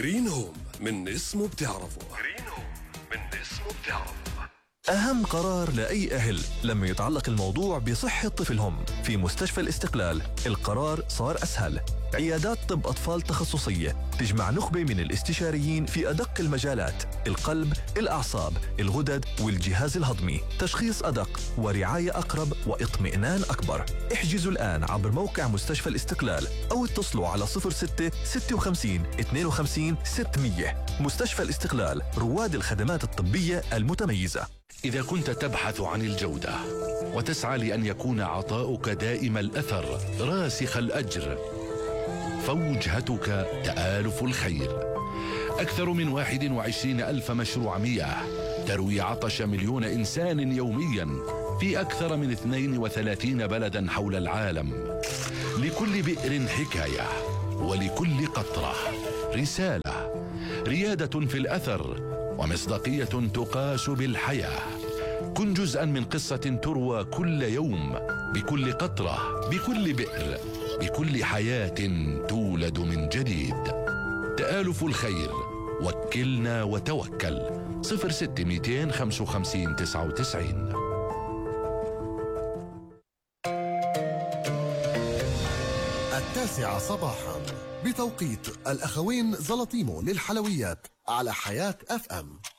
جرين هوم من اسمه بتعرفه. أهم قرار لأي أهل لما يتعلق الموضوع بصحة طفلهم. في مستشفى الاستقلال القرار صار أسهل. عيادات طب أطفال تخصصية تجمع نخبة من الاستشاريين في أدق المجالات: القلب، الأعصاب، الغدد والجهاز الهضمي. تشخيص أدق ورعاية أقرب واطمئنان أكبر. احجزوا الآن عبر موقع مستشفى الاستقلال أو اتصلوا على 06 56 52 600. مستشفى الاستقلال، رواد الخدمات الطبية المتميزة. إذا كنت تبحث عن الجودة وتسعى لأن يكون عطاؤك دائم الأثر راسخ الأجر، فوجهتك تآلف الخير. أكثر من 21,000 مشروع مياه تروي عطش مليون إنسان يوميا في أكثر من 32 بلدا حول العالم. لكل بئر حكاية، ولكل قطرة رسالة. ريادة في الأثر ومصداقية تقاس بالحياة. كن جزءا من قصة تروى كل يوم، بكل قطرة، بكل بئر، بكل حياة تولد من جديد. تآلف الخير، وكلنا وتوكل. 06 255 99. التاسعة صباحا بتوقيت الأخوين زلطيمو للحلويات على حياة FM.